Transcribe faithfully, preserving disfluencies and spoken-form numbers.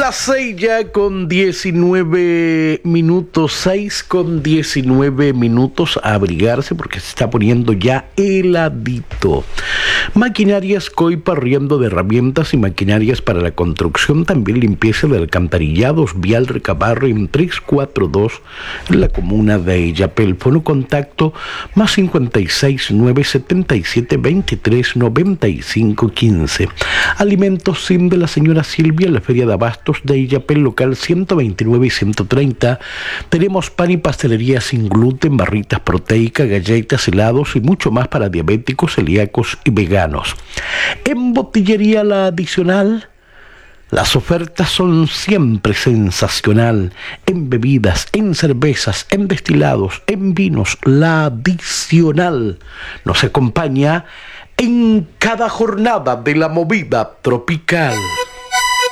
Las seis ya con diecinueve minutos, seis con diecinueve minutos, a abrigarse porque se está poniendo ya heladito. Maquinarias Coipa, arriendo de herramientas y maquinarias para la construcción, también limpieza de alcantarillados, Vial Recabarro en trescientos cuarenta y dos en la comuna de Illapel. Fono contacto más cincuenta y seis, nueve setenta y siete, veintitrés, noventa y cinco, quince. Alimentos Sim de la señora Silvia, en la Feria de Abastos de Illapel, local ciento veintinueve y ciento treinta. Tenemos pan y pastelería sin gluten, barritas proteicas, galletas, helados y mucho más para diabéticos, celíacos y veganos. En Botillería La Adicional, las ofertas son siempre sensacional. En bebidas, en cervezas, en destilados, en vinos, La Adicional nos acompaña en cada jornada de la movida tropical.